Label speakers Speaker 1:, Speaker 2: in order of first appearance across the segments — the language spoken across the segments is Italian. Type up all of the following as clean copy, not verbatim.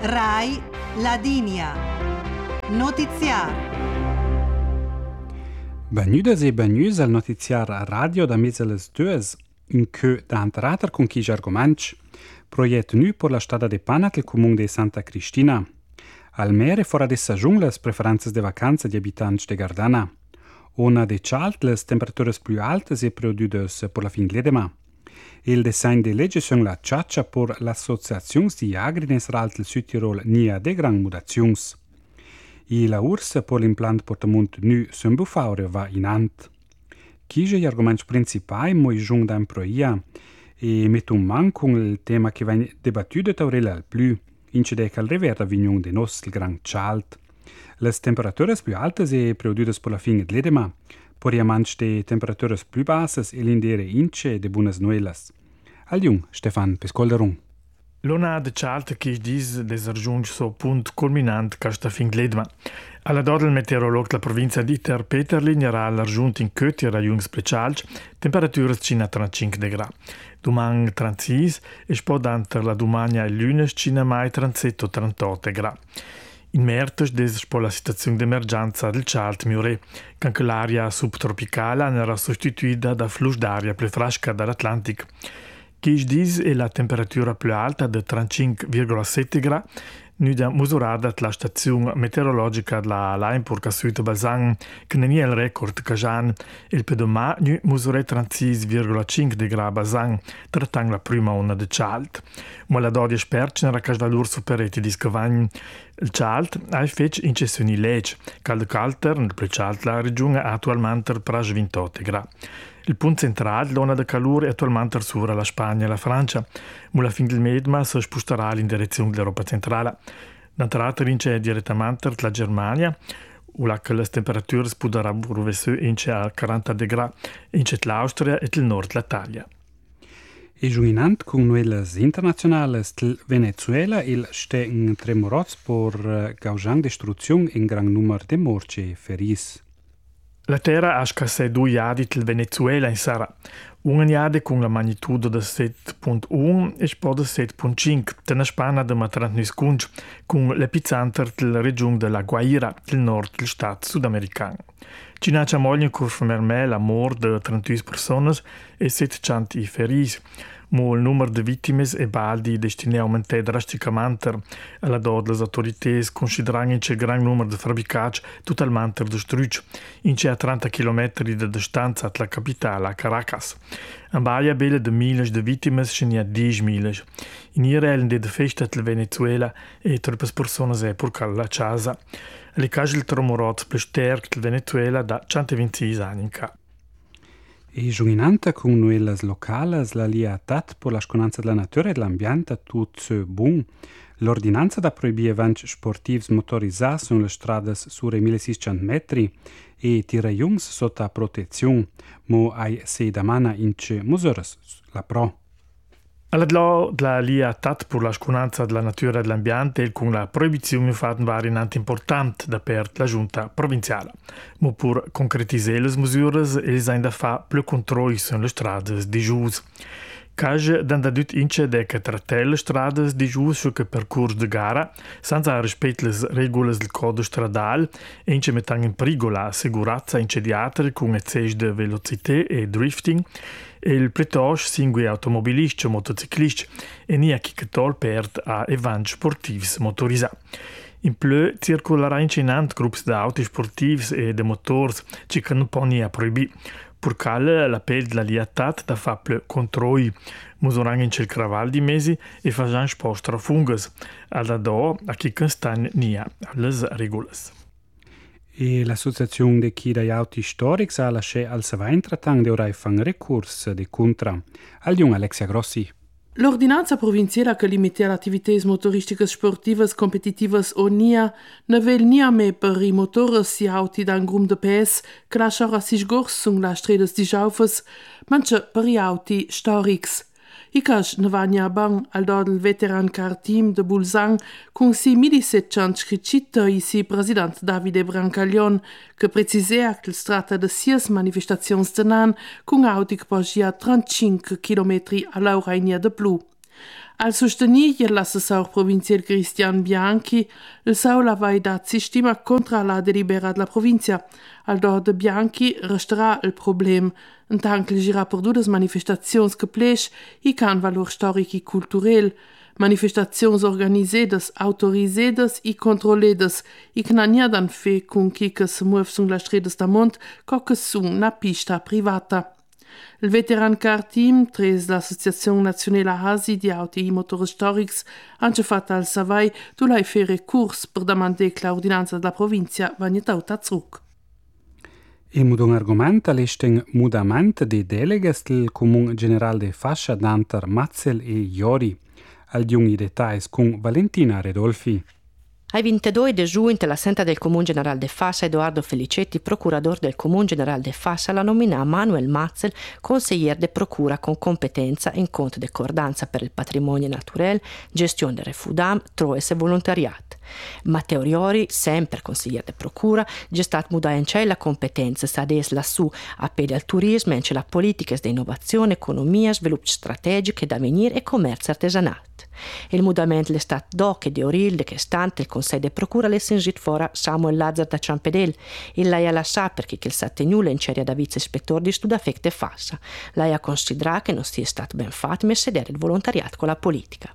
Speaker 1: Rai Ladinia. Notiziar.
Speaker 2: Benjudas e benjus al notiziar radio da mezza les dues, in che da anterater con chi argomenci, proiect nu por la strada de Panat il comune de Santa Cristina. Al mere fora de stagiun les preferenze de vacanza di abitanti de Gardana. Una de chalt les temperaturas plus altas e produdas por la fin gledema. Il design de legge son la ciaccia por l'associazions di agri nesralt il Südtirol nia de gran mudazions. E la ursa por l'implant portamunt nu sumbufaure va in ant. Chige gli argomenti principali moi jung da proia e metto un man con il tema che va debattuto taurella al più, incide che al reverta vignon de nos il gran chalt. Les temperaturas più altas e produdas por la fin gledema, por iamanci de temperaturas più bassas e l'indere ince de buonas nuelas. Aliung, Stefan Pescolderung.
Speaker 3: L'ona de chalt che dis desargiunge so punt culminant ca sta fin gledma. Alla dor il meteorolog la provincia di Peterlin era l'argiunt in Köti rajungs precalc, temperaturas cina 35 gradi. Domang 36 e spodanter la domania e lunes cina mai 37-38 gradi. In mertes des po la situazione d'emergenza del chalt miure, canche l'aria subtropicale era sostituita da flux d'aria più fresca dall'Atlantic. Che dis è la temperatura più alta di 35,7 gradi, nuda misurata la stazione meteorologica della Laimpur Casuita Balzang, che non è il record cajan, e il pedoma nu misura 36,5 gradi Balzang, trattando la prima onda di chalt. Ma la dodia esperti nella casvalur supereti di scavagni. Il chalt ha effetto in cessioni legge, calder nel più chalt la regione attualmente per 28 gradi. Il punto centrale dell'ona di calore è attualmente sopra la Spagna e la Francia, ma la fin del medma si sposterà in direzione dell'Europa centrale. L'entrata vince direttamente la Germania, où le temperature potranno rovesciare a 40 gradi, in l'Austria e il nord dell'Italia.
Speaker 2: E giunginant con nuelas internazionales del Venezuela il ste in tremoroz por causang destruzione in gran numero de morci e feris.
Speaker 3: La terra ha scassé 2 iadi del Venezuela in Sara. Un iade con la magnitudo de 7.1 e poi de 7.5, tena spana de matrantnis cunch, con l'epicenter della regione de La Guaira, del nord del stato sudamericano. Cina c'ha moglie confermare la morte de 31 persone e 700 feris. Ma il numero di vittime è baldi destinato a aumentare drasticamente. Alla dot le autorità considerano che il gran numero di fabbricati totalmente distrutti, in a 30 km di distanza dalla capitale, Caracas. In Baia belle de miles di vittime ce ne 10.000. In Israele de festa del Venezuela e troppe persone è per la casa. Le case del tremorot più sterk del Venezuela da 126 anni in ca.
Speaker 2: E giunginanta con nuelas locales la liatat por la sconanza della natura e dell'ambiente tut se bun. L'ordinanza da proibire eventi sportivi motorizzati sulle strade sure 1600 metri e tiraiungs sotto protezione, mo ai sei damana in ce musuras la pro.
Speaker 3: Alla della liatat per la sconanza della natura e dell'ambiente e con la proibizione fa un variante importante da parte la giunta provinciale. Ma per concretizzare le misure, ils hanno da fare più controlli sulle strade di gius. Cage d'andadut ince de che trattare le strade di gius su che percorso di gara, senza rispettare le regole del codice stradale e ince mettano in pericolo la sicurezza incediata con eccesso di velocità e drifting, e il pretosh singui automobilisti o motociclisti e nia chi che tol perd a eventi sportivi motorizzati. In più, circolerà incinant gruppi di auto sportivi e di motori che non possono proibire. Per cale l'appello della liatat da fa più controlli, misurando il craval di mesi e facendo sposta a fungas. Alla do, a chi che stanno nia alle regole.
Speaker 2: E l'associazione de chi dai auti storici ha lasciato al Savain trattando di ora fan recurs de contra. Al jung Alexia Grossi.
Speaker 4: L'ordinanza provinciale che limita le attività motoristiche sportive competitive o NIA ne vel niame per i motori si auti da un gruppo de PS che lasciano a si sgorso sulla strada di Jaufes, manche per i auti storici. Ikash ne vania bang al dodel veteran car team de Bulzang con si 1700 scricita i si president Davide Brancalion che precisea che si tratta de 6 manifestazioni stenan con auti che pogia 35 km all'ora de plu. Al sostenir l'assessor provincial Cristian Bianchi, il Saula va dat sistema contra la delibera della provincia. Al do de Bianchi resterà il problem, tant que gira per dues manifestazions que pleix i can valor storic i culturel, manifestazions organisedes, autorisées i controlledes, i que n'ania dan fe cun qui que se muove sun la stredes da mont, co que sun na pista privata. Il veteran car team, tres l'Associazione Nazionale Hasi di Auti e Motori Storics, hanno fatto al Savai tu l'hai fait recurs per demandare che l'ordinanza della provincia vegna tauta zurück.
Speaker 2: E un argomento all'esteng mudament de delegas del Comune General de Fascia d'Antar Mazzel e Iori. Al giungi dettagli con Valentina Redolfi.
Speaker 5: Ai 22 de giugno la senta del Comune General de Fassa Edoardo Felicetti, procurador del Comune General de Fassa, la nomina Manuel Mazzel consigliere de procura con competenza in conto de cordanza per il patrimonio naturale, gestione del refudam, troes e volontariat. Matteo Riori, sempre consigliere de procura, gestat muda in c'è la competenza sades lassù appelli al turismo, in c'è la politica di innovazione, economia, sviluppo strategico ed avvenire e commercio artesanale. Il mudamento l'estat doc e di Orilde che stante il Consiglio de Procura le singit fora Samuel Lazar da Ciampedel e lei la sa perché che il sattegnule in ceria da vice ispettore di studafecte Fassa. Lei ha considerato che non sia stato ben fatto ma sedere il volontariato con la politica.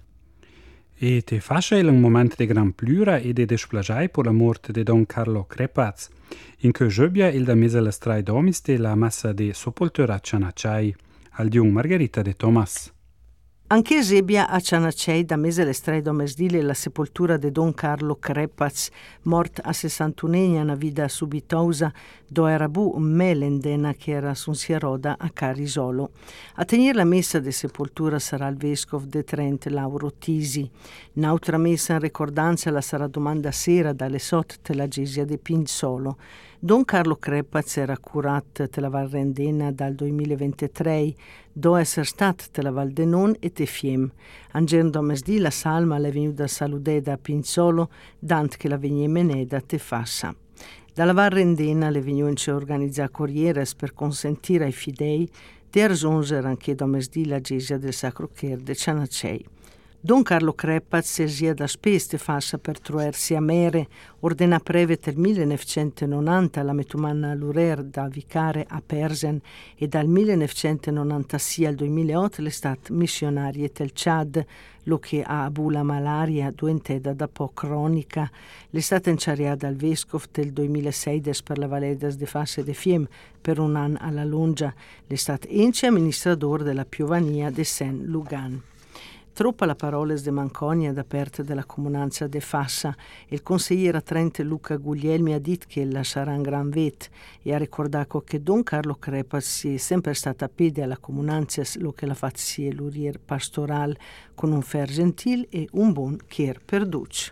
Speaker 2: E te Fascia è un momento di gran plura e di desplagiai per la morte di Don Carlo Crepaz, in cui Giobia il da mese la strai domis de la massa de sepoltura a Cianacciai, al diung Margherita de Thomas.
Speaker 6: Anche Eusebia a Cianacei da mese le strai domesdile la sepoltura de Don Carlo Crepaz, mort a 61 anni una vita subitosa, do era bu melendena che era sun sieroda a Carisolo. A tenere la messa de sepoltura sarà il vescovo de Trent Lauro Tisi. Un'altra messa in ricordanza la sarà domanda sera dalle sot la Gesia de Pinzolo. Don Carlo Crepaz era curat te la Valrendena dal 2023, do esser stat te la Val d'Enon e te Fiem. Angern domesdì la salma le venuta saludeda a Pinzolo, dant che la venie meneda te Fassa. Dalla Valrendena le venuce organizza corrieres per consentire ai fidei di erzonser anche domesdì la Gesia del Sacro Cher de Cianacei. Don Carlo Crepaz sia da speste Fassa per troersi a mere, ordena preve del 1990 la metumanna Lurer da vicare a Persen e dal 1996 al 2008 l'estat missionarie del Chad, lo che ha abu la malaria duenteda da po' cronica. L'estate inciariata al vescovo del 2006 des per la Valedas de Fassa e de Fiem per un anno alla Longia, l'estate ence amministrador della Piovania de Saint-Lugan. Troppa la paroles de Manconia da parte della comunanza de Fassa. Il consigliere a Trente Luca Guglielmi ha detto che la sarà un gran vet e ha ricordato che Don Carlo Crepaz si è sempre stata a piedi alla comunanza lo che la fazie l'urier pastoral con un fer gentil e un buon chier perduc.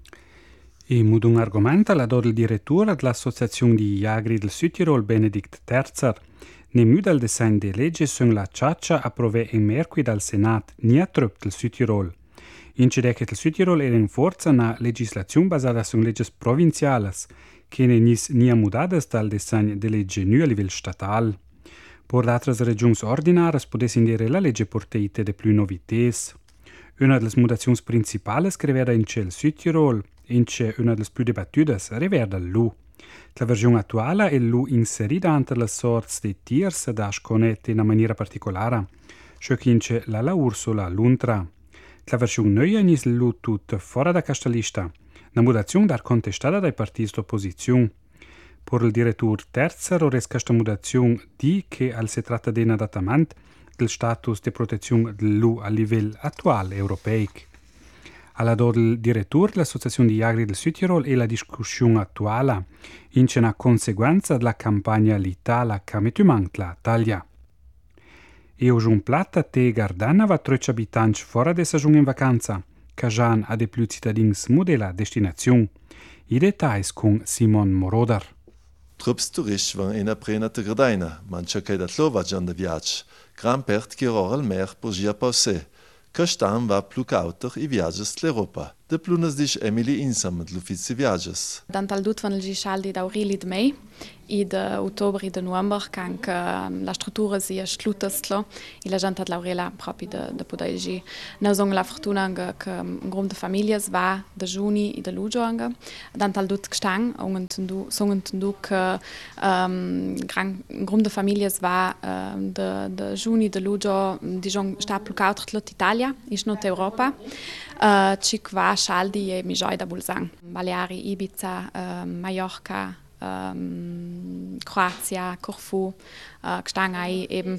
Speaker 2: E mod un argomento la dod il direttore dell'Associazione di Iagri del Südtirol Benedikt Terzer. Nemü dal design de legge sun la ciaccia approve in merqui dal Senat nia trupp del Südtirol. Incide che il Südtirol era in forza una legislazione basata su legges provinciales, che ne nis nia mudadas dal design de legge nu a livello statal. Por d'altras regions ordinaras podes indire la legge porteite de plus novités. Una delle mutazioni principales che riveda in il Südtirol, ince una delle più debattudas riveda l'U. La versione attuale è l'U inserita entre le sorts de tiers da sconette in una maniera particolare, ciò che ince la Ursula l'Untra. La versione nuova è l'U tut fuori da questa lista, una mutazione da contestata dai partiti d'opposizione. Per il direttore Terzer ora questa mutazione di che si tratta di un adattamento del status di protezione dell'U a livello attuale europeo. Alla do del direttore dell'Associazione di Iagri del Südtirol e la discussione attuale in una conseguenza della campagna l'Italia che mette la taglia. E oggi un platta te Gardana va 3 abitanti fuori da stagione in vacanza, che già ha de più cittadini della destinazione. I dettagli con Simon Moroder.
Speaker 7: Trups turisti van in aprenata Gardana, mancha che da Slovagia de viaggio, gran pert che ora al mer per gia pausè. Quest'anno va più cauter i viaggi dell'Europa. De plunas dice Emily Insam de l'Uffizi Viages.
Speaker 8: Dantal dut van il Schaldi d'Aurili de Mei e de ottobre e de novembre can que la struttura sia slutastlo e la gente l'Aurela proprio de podaigi. Nous on la fortuna que un grupo de familias va de Juni e de Luglio anga. Dantal dut gestang songentendu que un grupo de familias va de Juni de Luglio dijon sta plucaut tot Italia, is not Europa. Cic va Schaldi e Mijoi da Bulzang. Baleari, Ibiza, Mallorca, Kroatia, Corfu, gestang ai eben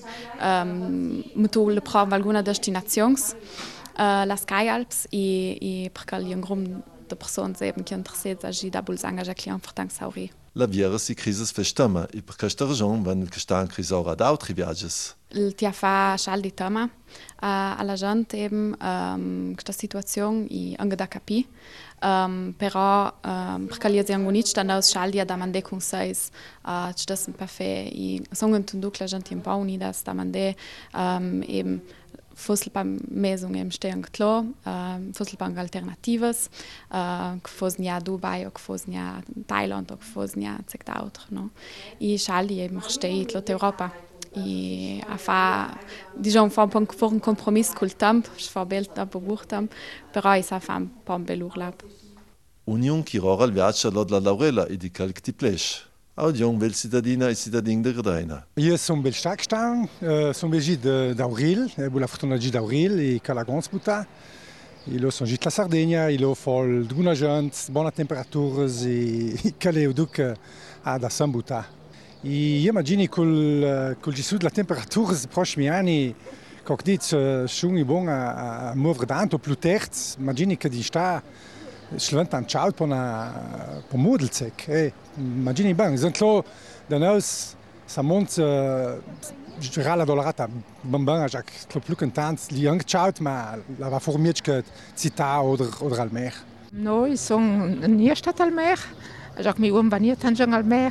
Speaker 8: mutu le prov alguna destinacions, las Sky Alps e perché un grupo de personas eben que interessats agi da Bulzang ja client fortang sauri.
Speaker 7: La viera si crisis festama e per questa ragione vanno il gestan crisaura ad altri viages.
Speaker 8: Il TFA Schaldi Tama alla gente eben questa situazione e anche da capi. Però perché gli angonici stanno aus Schaldi da mande con seis ci das un perfè e sono entendu che la gente un po' unida da mande eben fossel beim Mesung im stehen klar fossel beim Alternatives gefosn ja Dubai och gefosn ja Thailand och gefosn ja zect outro no e Schaldi eben steht lot Europa e a fa diciamo fa un compromesso col tempo fa bel tempo buchtam però sa fa un po' belurlab
Speaker 7: Union qui rora il viaggio alla Laurela e di calcti plesh. Audion vel cittadina e cittadin de Gradaina.
Speaker 9: Io sono bel stac stan, sono belgi d'Auril, la fortuna di d'Auril e Calagons buta. Ilo sono git la Sardegna, ilo fol duna gent, buona temperaturas e caleu duc a da sambuta. E io immagini col gisud la temperaturas prossimi anni coc dit shungi bon a muovere tanto più terz, immagini che di sta Schlentan ciao per Modelzek. Immagini bang, sind klar, da nos samont gerala dollarata bambang jak klopluken tant li ang ciao ma la va formiert get Cita oder Almer.
Speaker 10: No, ich son nie stadt Almer. Jak mi vaniert an Almer.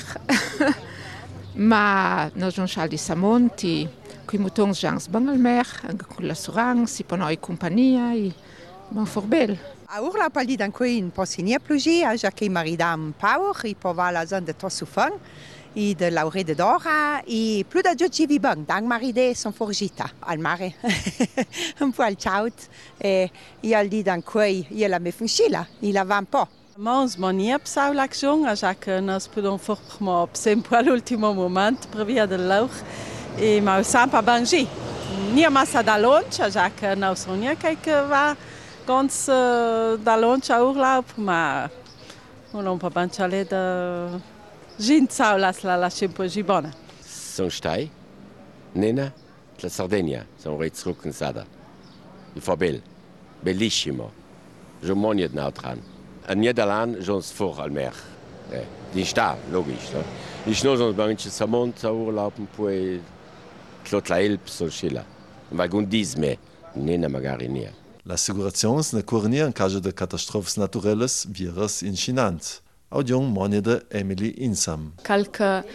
Speaker 10: Ma no jon Schaldi Samonti, qui mutons jans Bangalmer, anche con la Surang, si ponoi compagnia e bon forbel.
Speaker 11: A urla paldi dan coin posinia plugi a Jacques Maridam Power e pova la zone de Tosufang e de Laure de Dora e plus da Giogi Vibang dang Maride son forgita al mare un po' al chaut e al di dan coi e la me funchila e la va un po'.
Speaker 12: Mons mania psau l'action a Jacques nos podon forprement sempre all'ultimo moment previa de lauch e ma sampa bangi. Nia massa da lunch a Jacques nos sonia que va ganz da lunch a urlaub, ma non pa banciale da ginzau la sempre gibona.
Speaker 13: Son stai, Nena, la Sardegna, son reizruckensada. Il fa bellissimo. Jo moniet nautran. A Niederland jons vor al mer. Die sta, logisch. No? Ich no jons banche Samont a urlauben poi Clot la Elb so schilla. Weil gun dies me, Nena magari nia.
Speaker 7: L'assicurazione ne cornia in caso de catastrofes naturelles viras incinant. Audion monede Emily Insam.
Speaker 8: Calque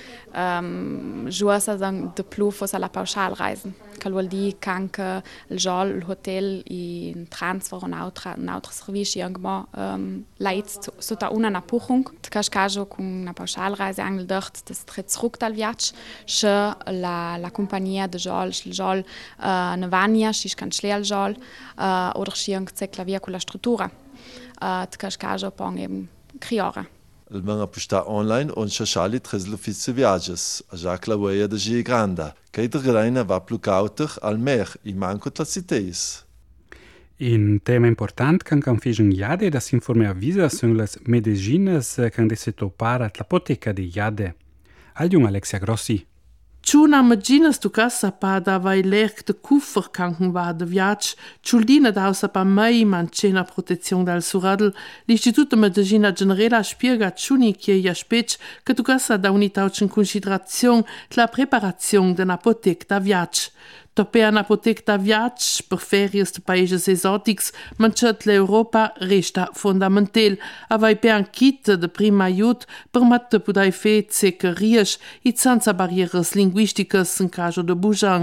Speaker 8: joasa de plus fos a la pauschalreisen. Cal vuol dir canque il jol, il hotel e un transfer un altro servizio angma leits sota una napuchung. Tkas caso con una pauschalreise angel dort das tritt zurück dal viaggio, che la compagnia de jol, il jol ne vania, si can schlea il jol oder si ang la via con la struttura. Tkas caso pong eben criora.
Speaker 7: Il manga pusta online on shashali tres l'Uffizi Viages, a Jacques la Weia de Gie Granda, che der Greina va più cauter al mer e manco la cités.
Speaker 2: Un tema important can fischen Jade das informe avvisa sunt las medicines can desse topar at l'apoteca de Jade. Aljung Alexia Grossi.
Speaker 4: Čuna imaginas tu casa pa da vai lerk de kuffer kanken va de viatg, Ciuldina dausa pa mai mancena protezione dal suradel, l'Istituto Medicina Generela spiega ciuni che ja spec che tu casa da unitauc in considerazione la preparazione de n'apotec da viatg. Topea n'apotec da viatg per ferias de países exotics, manchat l'Europa resta fundamental, avai per un kit de prima aiut per mat pudai fe secerias e senza barrieres linguisticas in caso de bujang.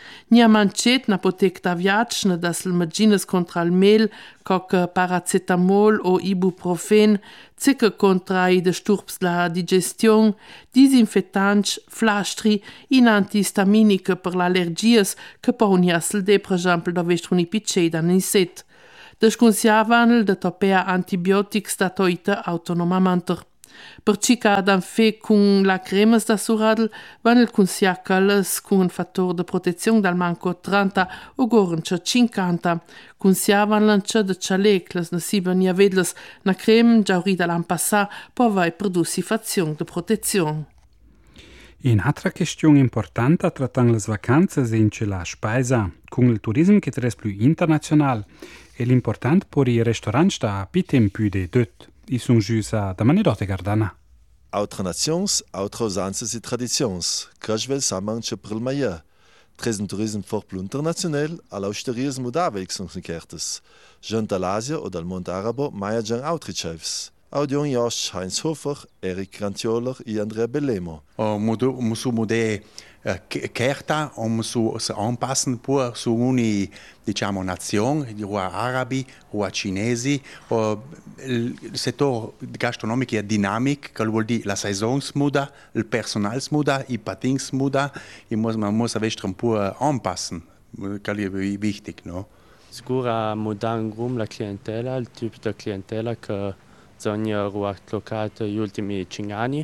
Speaker 4: Nia mancet na potek da viatsch das medicines contra il mel, coc paracetamol o ibuprofen, zecke contra i disturbs la digestion, disinfettanti, flastri, in antihistaminiche per l'allergies, che pauniasel de, per esempio, da vestruni picceda ninset. Desconsiavanel de topea antibiotics da toita autonomamente. Per cica dan fe cun la cremes da suradel, van il consiacales cun un fattor de protezione dal manco 30 o gorncia 50. Consiavan lancia de cialecles na siba ni avedles na creme giaurida l'an passà po vai produsi fazione de protezione.
Speaker 2: Un'altra questione importante trattando le vacanze è la spesa, con il turismo che è più internazionale. E l'importante per i ristoranti da più più di dot. I sono giusta da manidote gardana.
Speaker 7: Autre nations, autre usances et traditions, cashvel samanche per il maier. Tresen turism for plus international, all'austeries Modawechslungskertes. Jean d'Alasia o dal Mont Arabo, Maya Jan Autrichevs. Audion Josh, Heinz Hofer, Erik Grantioler e Andrea Bellemo.
Speaker 14: Musu mode kerta, musu se anpassen pur su uni, diciamo, nazione, di rua arabi, rua cinesi, il settore gastronomico è dinamico, che vuol dire la saisons muda, il personal muda, i patins muda, e man muss avere pur anpassen, che è wichtig, no?
Speaker 15: Sicura muda in grum la clientela, il tipo di clientela che bisogna ruolare gli ultimi 5 anni.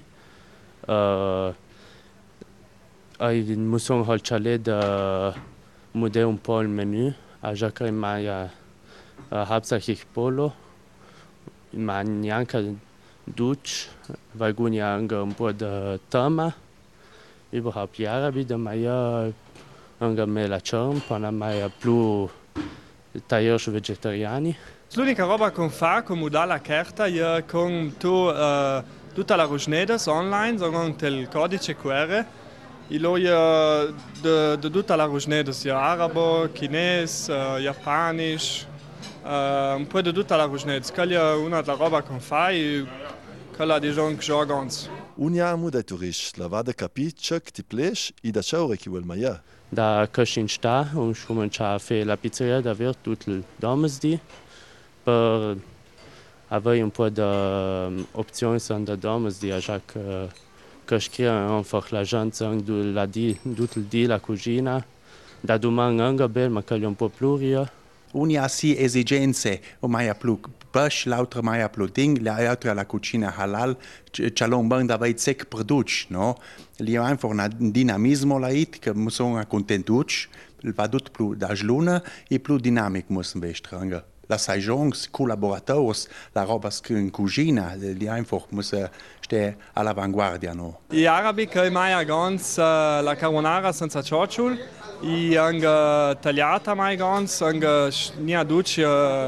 Speaker 15: Musson halt chalet de mudare un po' il menu, già che mai hauptsächlich Polo, ma neanche Dutch, alcuni anche un po' di Tama, überhaupt die Arabi, da mai anche mela charm, poi mai più tagliatori vegetariani.
Speaker 16: L'unica roba che fa con mudare la carta è con tutta la rugnedes online, con il codice QR. Il loja de tutta la rugnedes, arabo, chinese, japanisch, un po' di tutta la rugnedes. Quella è una della roba che fa e quella di gens che giocano.
Speaker 7: Uniamo dai turisti, la vada capire ciò che ti piace e da ciò che vuoi mai.
Speaker 15: Da Köchin sta, cominciamo a fare la pizzeria davvero tutti i domesdi per avere un po' di opzioni da domesdi, già che scrivono einfach la gente tutto il dì la cucina, da domani anche bene, ma che è un po' più ria.
Speaker 14: Uni ha sì esigenze, mai ha più pesce, l'altra mai ha più ding, l'altra la cucina halal, c'è un band da sec produce, no? Lì è einfach un dinamismo là che sono contentucci, va tutto più da sluna e più dinamico müssen wir stranga. La saisons, collaborators, la roba in cucina, die einfach müssen stehen all'avanguardia, no?
Speaker 16: Gli arabi che mai ganz la carbonara senza ciocciol, e anche tagliata mai ganz, anche nia duci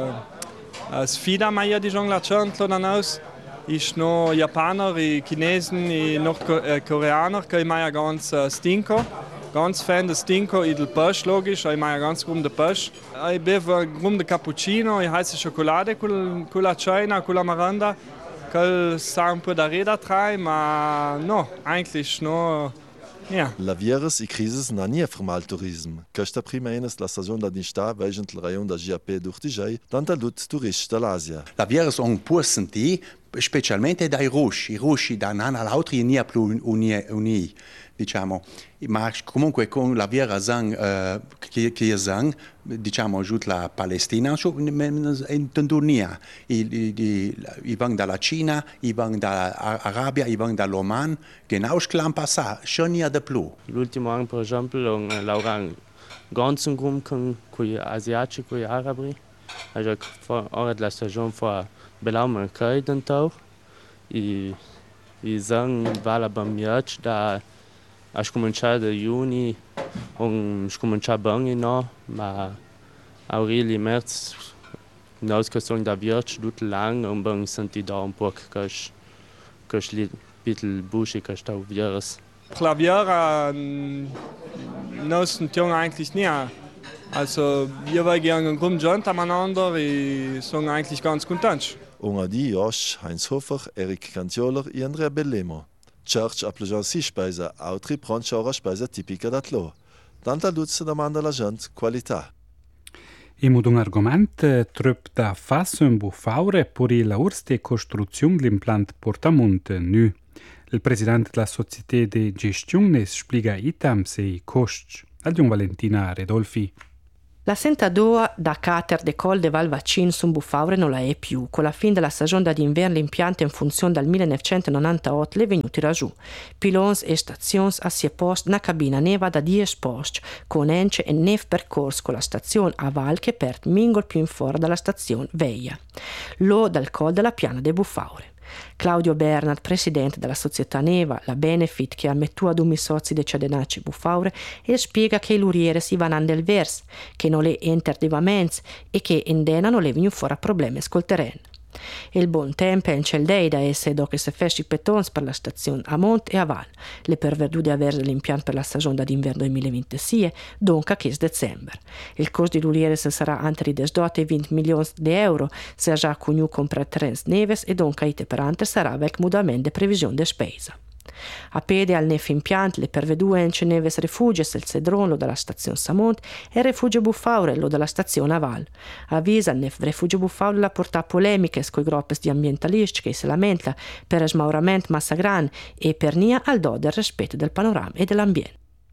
Speaker 16: sfida mai di la centro da nos. Ich no Japaner, e Chinesen, e noch Koreaner che mai ganz stinko. Ganz fan de stinko e del pesce, logisch, ich mai ganz grum de pesce. Ich bevo grum de cappuccino, e heiße Schokolade con la China, con la Miranda, che sa un po' da reda trai, ma no, eigentlich no. Yeah.
Speaker 7: La vieres e crises na nie formal turism. Questa prima enes la stagione da dinsta vegent il rayon da GAP d'Urtigei, danta lut turist dall'Asia.
Speaker 14: La vieres on può sentire, specialmente dai russi. I russi da nana l'altri nie più uni, diciamo. Ma comunque con la viera zang che zang, diciamo giù la Palestina, in Tunisia, i vanno dalla Cina, i vanno dall'Arabia, i vanno dall'Oman, genau schlam passa, schon nie de più.
Speaker 15: L'ultimo anno, per esempio, l'auran ganzen grum con gli asiatici, con gli arabi, ora la stagione fa belaume kai dentau, i zang vala bamiac da Aș comincia de iuni, aș comincia bine, no, ma aurili märz, nós que são da viagem muito lang, bem senti da pouco que li bitel bushi que está o vieres.
Speaker 16: Klavier nós não eigentlich nie. Also wir wollen einen guten Joint miteinander und sind eigentlich ganz contents.
Speaker 7: Unga di Josh, Heinz Hofer, Erik Grantioler e Andrea Bellemo. Church appleggiano si spesa, altri pronto ora spesa tipica da tlo. Tanta luzza domanda la gente qualità.
Speaker 2: E mod un argomento trup da fase un bufaure per la urs de costruzione dell'implant Portamonte nu. Il presidente della società di gestione spiega itam se i costi. Al Valentina Redolfi.
Speaker 5: La sentadoa da cater de col de Val Vaccin sun bufaure non la è più. Con la fine della stagione d'inverno l'impianto in funzione dal 1998 le venuti raggiù. Pilons e stazioni a sia post na cabina neva da 10 posti, con ence e nef percorso con la stazione a Val che pert mingol più in fuori dalla stazione Veia. Lo dal col della piana de bufaure. Claudio Bernard, presidente della società Neva, la Benefit, che ha mettuto ad un sozi de Ciadenaci Bufaure, e spiega che l'uriere si vanno del vers, che non le interdivaments e che in dena non le vengono fuori problemi col terreno. Il buon tempo è in ciel dei da esse dopo che si fesci petons per la stazione a Mont e a Val, le perverdù di avere l'impianto per la stagione d'inverno 2026, donca che è dicembre. Il costo di l'uriere sarà entre 18 e 20 milioni di euro, se già coniù compra trens neves e donca ite per ante sarà vec mudamento de previsione de spesa. A pede al nef impianto le pervedue ence neves refugies il Cedron lo della stazione Samont e il refugio Bufaure lo della stazione Aval. Avvisa il nef refugio Bufaure la porta polemiche coi groppes di ambientalisti che si lamenta per smauramento massa gran e per nia al do del rispetto del panorama e dell'ambiente.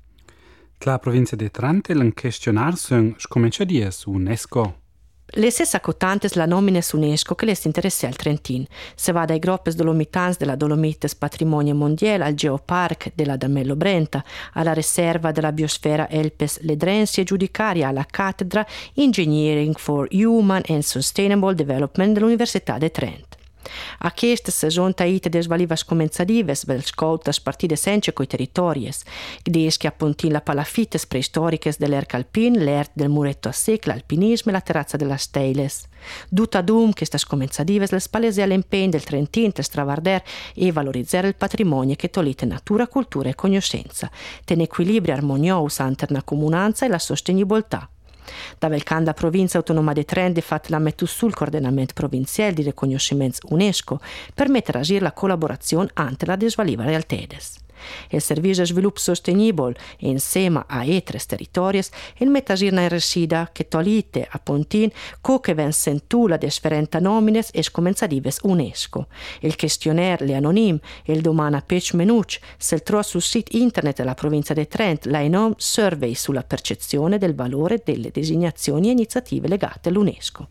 Speaker 2: La provincia di Trente l'han questionato scomincia di su UNESCO.
Speaker 5: Le stesse accotantes la nomine su UNESCO che les interessa al Trentin. Se va dai groppes dolomitans della Dolomites Patrimonio Mondiale al Geopark della Damello Brenta, alla riserva della biosfera Elpes Ledrensi e giudicaria alla cattedra Engineering for Human and Sustainable Development dell'Università di Trento. A questa stagione taite desvalivas comenzadives vel scoltas partide sence coi territories, gdes che appuntin la palafites preistoriches dell'Erc Alpin, l'Ert del Muretto a Sec, l'alpinismo e la terrazza della Steiles. Dutta dum che sta comenzadives le spalese all'impegno del Trentin per stravarder e valorizzare il patrimonio che tolite natura, cultura e conoscenza, ten equilibrio armonioso ante la comunanza e la sostenibilità. Da Velcanda provincia autonoma di Trento fatto la mettu sul coordinamento provinciale di riconoscimento UNESCO per mettere a agire la collaborazione ante la desvaliva realtedes. Il servizio di sviluppo sostenibile insieme a etres territories il mette a agire in resida che tolite a pontin co che ven sentula de sferenta nomines e scomenzadives UNESCO. Il questionnaire le anonim il domana pech menuc se trova sul sito internet della provincia di Trento la enom survey sulla percezione del valore delle designazioni e iniziative legate all'UNESCO.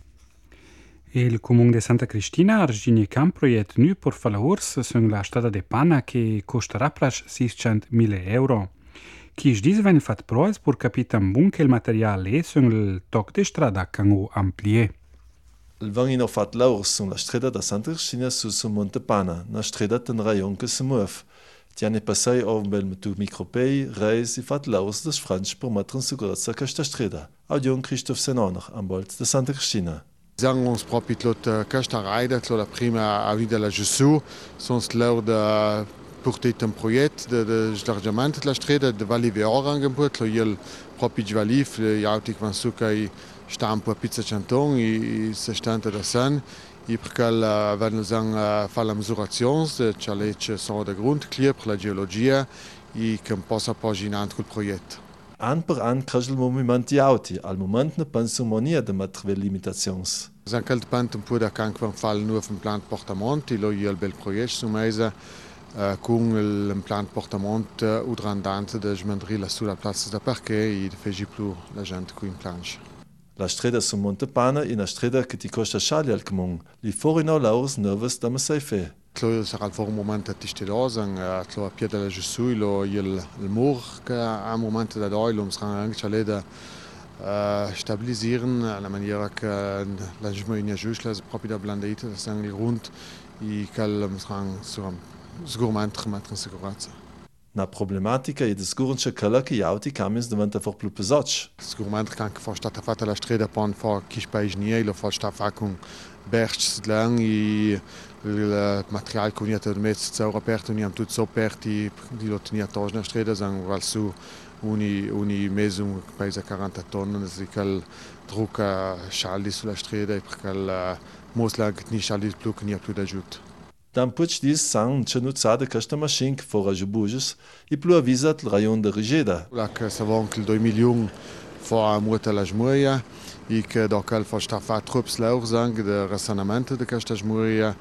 Speaker 2: Il comune di Santa Cristina ha registrato un progetto nuovo per fare urs sulla strada di Pana che costerà praticamente 600.000 euro. Chi dice viene fatto prove per capire bene che il materiale è sul tocco di strada che è ampliato.
Speaker 7: Vengono fatti lavori sulla strada da Santa Cristina su Monte Pana, una strada del rayon che si muove. Ti anni passati ovvero met micropei, reis e fatti lavori da Francia per mettere in sicurezza questa strada. Audion Christoph Senonach, am Bolt di Santa Cristina.
Speaker 17: Sagen uns proprio che questa raida, la prima a vita la Gesù, sono da portare un progetto di slargamento della strada, di valivare anche il proprio valif, gli auti che vanno su che stanno a Pizza Canton e si stanno da San, e perché vanno a fare la misurazione, che sono da grundklier per la geologia e che possa appoggiare anche il progetto.
Speaker 7: An per an creix il moviment di auti, al moment ne pensiamo nie de material limitations.
Speaker 17: San calt pant un po da canc van fall nu vom plan Portamonte, lo il bel projet su meisa con il plan Portamonte udrandante de jmendri la sulla plaza da parquet e de fegi plu la gente qui in planche.
Speaker 7: La strada su Monte Pana è una strada che ti costa sciagli al comune, li forino laurs nervos da me sei fe.
Speaker 17: Tlo sarà il momento di stilosan, tlo a piede la Gesù, lo il mur che a momento da doi lo sarà anche da stabilisieren la maniera che la gemeina giusta proprio da blandita da sangue rund e che sarà sicuramente mettere in sicurezza.
Speaker 7: Na problematica è di sicurezza che gli auti camions diventa for più pesati.
Speaker 17: Sicuramente anche for stata fatta la strada pon for chi paese nie, lo for sta fa con bergs lang e il materiale con il mezzo aperto non tutto so aperti di lo tenia tosna strada sang val su uni mesi un paese 40 tonne si cal drucca scialdi sulla strada perché il mosla ni scialdi più che ni più d'aiuto.
Speaker 7: Dan puig dis sang cenuzzada questa machin che fora giubuges e più avvisat il rayon de Rigeda.
Speaker 17: La che savon che il 2001 fa muta la smuia e che doc al fa staffa trups laur sang de rasanamento de questa smuia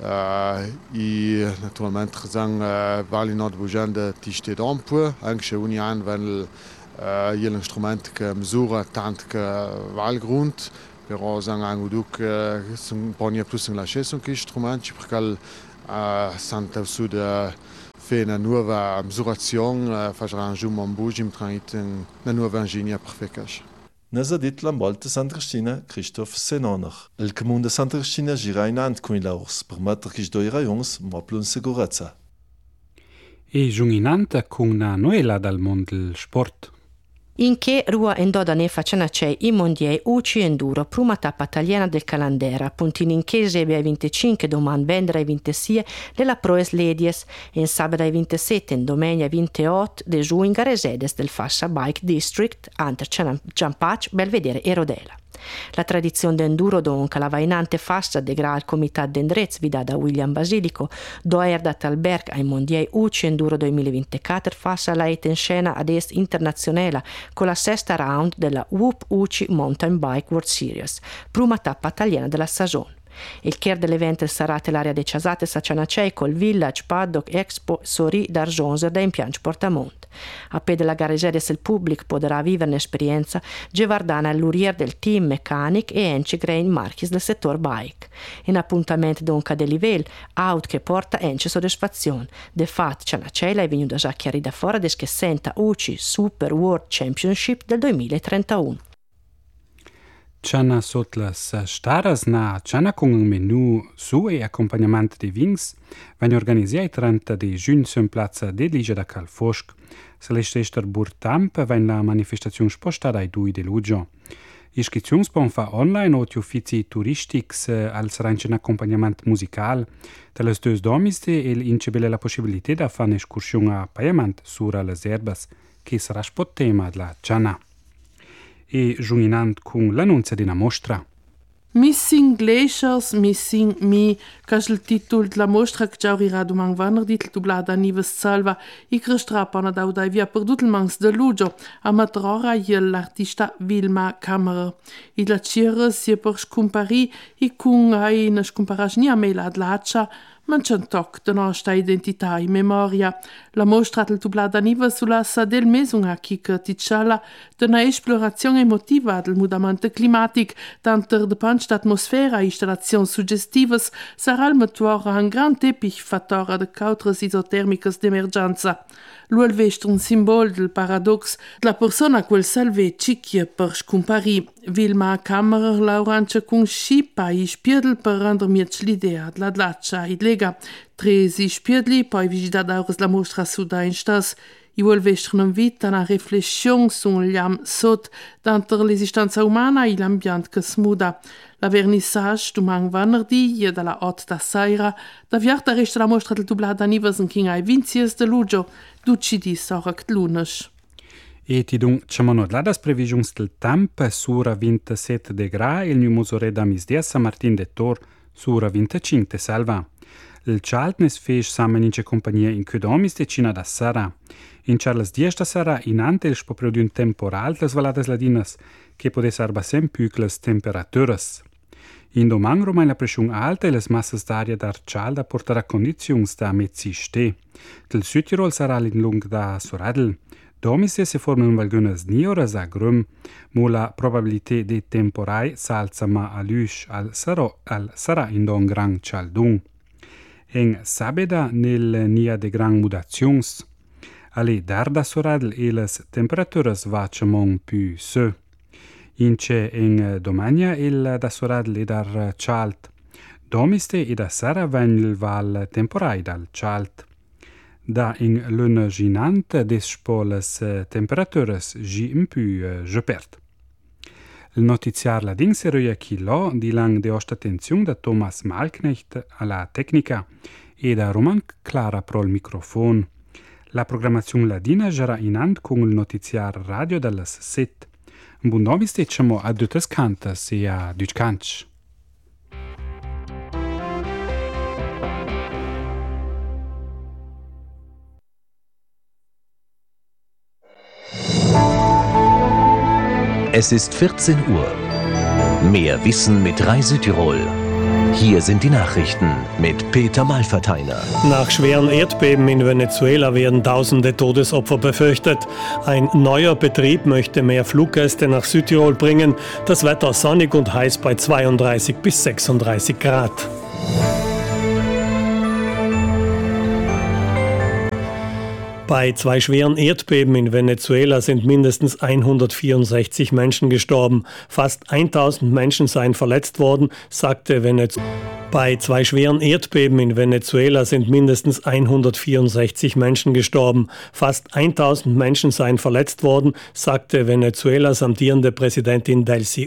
Speaker 17: e naturalmente sang vali not bujan de tiste d'ampu anche unian wenn il instrument che misura tant che valgrund però sang anguduc sun ponia plus in la chesson che strumenti perché santa sud fait una nuova misurazione farà un giù mambugim tramite una nuova ingegneria perfetta.
Speaker 7: Nasa dit la volta Santa Cristina Christoph Senoner. Il comune de Santa Cristina gira in ant con i laurs per mettere che doi raions ma più in sicurezza.
Speaker 2: E giunginanta con una noela dal mondo del sport.
Speaker 5: In che rua endoda ne facciano c'è i mondiali UCI Enduro, prima tappa italiana del Calandera, puntini in che esebe ai 25 domani vendere ai 26 della Proes Ladies e in sabato ai 27 in domenica ai 28 de giù in Garesedes del Fascia Bike District, Anter Ciampac, Belvedere e Rodela. La tradizione d'enduro donca la vainante fascia de gra al Comitat d'Endrez vida da William Basilico, doer da Talberg ai mondiali UCI Enduro 2024 fascia la in scena ad est internazionale con la sesta round della WUP UCI Mountain Bike World Series, prima tappa italiana della stagione. Il chier dell'evento sarà l'area dei Ciasate Sacianacei col Village, Paddock, Expo, Sori, D'Arjonser da impianto Portamont. A pe della Garesedes il pubblico potrà vivere un'esperienza gevardana all'urier del team mechanic e Enci Grain Marchis del settore bike. In appuntamento dunque del livello, out che porta Enci soddisfazione. De fatto Cianacei è venuta già chiarita fuori des che senta UCI Super World Championship del 2031.
Speaker 2: Ciana sotlas staras na ciana con un menu su e accompagnamento di vins vengono organizzati 30 di giugno su piazza de Ligia da Calfosc. Se l'estester Burtamp ven la manifestazione spostata ai 2 di luglio. Iscrizioni si fa online o ti uffizi turistici al saranno un accompagnamento musicale. Dalle due domiste incebele la possibilità di fare un'escursione a pagamento sura le erbas, che sarà spot tema della ciana. E giunginant con l'annunzia di una mostra.
Speaker 4: Missing Glaciers, Missing Me, che è il titolo della mostra che già ora domani venerdì il dublata a Nives Salva e che strappano da via per tutto il mans de luglio a matrora l'artista Vilma Kammerer. E la cira si è per scomparire e con una scomparage ni a me la dlaccia ma c'è un toc di nostra identità e memoria. La mostra del dublata Nives sulla sa del mesung a chi che ticciala di una esplorazione emotiva del mutamento climatico, tanto de punch d'atmosfera e installazioni suggestive sarà il motore un gran teppich fattore de cautres isotermicas d'emergenza. L'uel vest un simbolo del paradox della persona quel salve cicchia per scomparì. Vilma Kammerer laurancia con scipa e spiedel per rendermi l'idea della dlaccia e lega. Tresi spiedli poi visitata aures la mostra su da in stas. I vuol vestre un vita una riflessione sul liam sot d'anter l'esistenza umana e l'ambiente che smuda. La vernissage domani venerdì dalla 8 da sera da viarta resta la mostra del dublata Nives in King ai 20 de luglio, ducidi sorgt lunes.
Speaker 2: E ti dun chamano las previsions del tempo sura 27 de gra il nu musore da misdia San Martin de Tor sura 25 de Salva. Il Chaltnes fece samen in compagnia in Cudomis de Cina da Sara. In Charles 10 da Sara in ante il spoprio di un temporal des valadas ladinas che potesse arba sem pückles temperaturas. In domani romai la pressione alta e le masse d'aria d'arcialda porterà condizioni da mezzi ste. Del Südtirol sarà in lung da Soradel. Domiste se formano valgunas nioras a grum, mo la probabilità di temporai s'alza ma a lush al sarà in don gran cialdun. En sabeda nel nia de gran mudazions. Alle darda Soradel e les temperaturas vacemon più su. Ince en domania il da Soradel e dar cialt. Domiste e da Sara ven il val temporai dal cialt. Da in luna ginante despo les temperaturas gi un più gepert. Il notiziar la ding seroia chilo di lang de osta attenzione da Thomas Malknecht alla tecnica e da Roman Clara pro il microfono. La programmazione ladina sarà in ant con il notiziar radio dallas 7. Un buon nome stecciamo a Dutes Cantas e a Duc Canch.
Speaker 18: Es ist 14 Uhr. Mehr Wissen mit Rai Südtirol. Hier sind die Nachrichten mit Peter Malverteiner.
Speaker 19: Nach schweren Erdbeben in Venezuela werden tausende Todesopfer befürchtet. Ein neuer Betrieb möchte mehr Fluggäste nach Südtirol bringen. Das Wetter sonnig und heiß bei 32 bis 36 Grad. Bei 2 schweren Erdbeben in Venezuela sind mindestens 164 Menschen gestorben. Fast 1000 Menschen seien verletzt worden, sagte Venezuela. Bei 2 schweren Erdbeben in Venezuela sind mindestens 164 Menschen gestorben. Fast 1000 Menschen seien verletzt worden, sagte Venezuelas amtierende Präsidentin Delcy